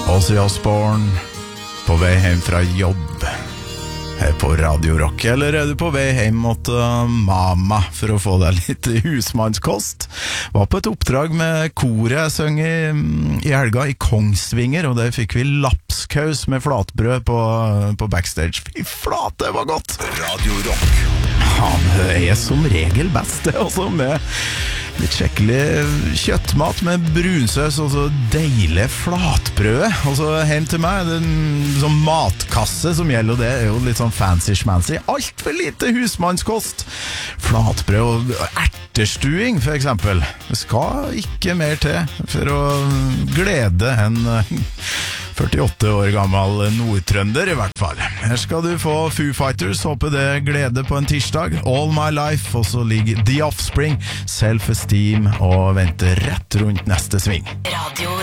Ozzy Osbourne, på vei hjem fra jobb her på Radio Rock. Eller er du på vei hjem mot Mama for å få deg litt husmannskost? Var på et oppdrag med koret jeg søng i helga i Kongsvinger, og der fikk vi lapskaus med flatbrød på backstage. Fy flate, det var godt! Radio Rock. Han er som regel best, det også, med litt skikkelig kjøttmat med brunsaus og så deilig flatbrød. Og så hjem til meg, det er en sånn matkasse som gjelder, og det er jo litt sånn fancy-schmancy. Alt for lite husmannskost. Flatbrød og ertestuing, for eksempel. Det skal ikke mer til for å glede en 48 år gammel nordtrønder i hvert fall. Her skal du få Foo Fighters, håper det glede på en tirsdag. All My Life, og så ligger The Offspring, Self-Esteem, og venter rett rundt neste sving. Radio